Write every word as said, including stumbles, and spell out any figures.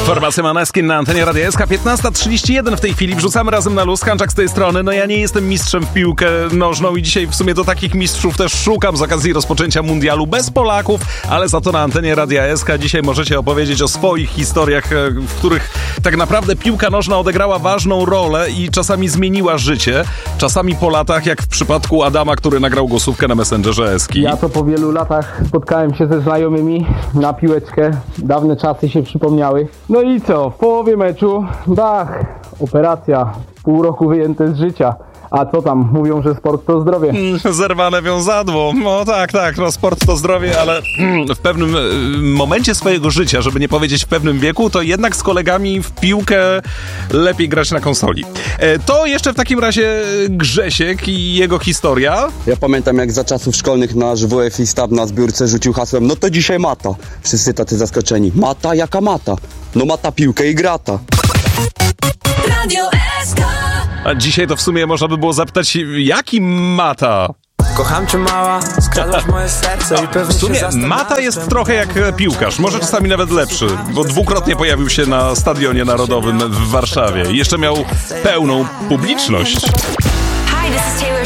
Formacja Måneskin na antenie Radia S K, piętnasta trzydzieści jeden w tej chwili. Wrzucamy razem na luz. Hanczak z tej strony. No ja nie jestem mistrzem w piłkę nożną i dzisiaj w sumie do takich mistrzów też szukam z okazji rozpoczęcia mundialu bez Polaków, ale za to na antenie Radia S K dzisiaj możecie opowiedzieć o swoich historiach, w których tak naprawdę piłka nożna odegrała ważną rolę i czasami zmieniła życie. Czasami po latach, jak w przypadku Adama, który nagrał głosówkę na Messengerze Eski. Ja to po wielu latach spotkałem się ze znajomymi na piłeczkę. Dawne czasy się przypomniały. No i co? W połowie meczu, dach, operacja, pół roku wyjęte z życia. A co tam? Mówią, że sport to zdrowie. Mm, zerwane wiązadło. No tak, tak, no sport to zdrowie, ale mm, w pewnym y, momencie swojego życia, żeby nie powiedzieć w pewnym wieku, to jednak z kolegami w piłkę lepiej grać na konsoli. E, to jeszcze w takim razie Grzesiek i jego historia. Ja pamiętam, jak za czasów szkolnych nasz W F I Stab na zbiórce rzucił hasłem: no to dzisiaj mata. Wszyscy tacy zaskoczeni. Mata? Jaka mata? No mata piłkę i grata. Radio S K. A dzisiaj to w sumie można by było zapytać, jaki mata? Kocham cię, mała, skradłaś moje serce i pewnie W sumie się zastanawiam. Mata jest trochę jak piłkarz, może czasami nawet lepszy, bo dwukrotnie pojawił się na Stadionie Narodowym w Warszawie i jeszcze miał pełną publiczność.